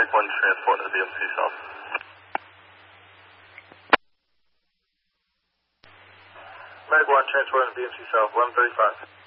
Mag 1 transport to VMC South. Mag 1 transport to VMC South, 1135.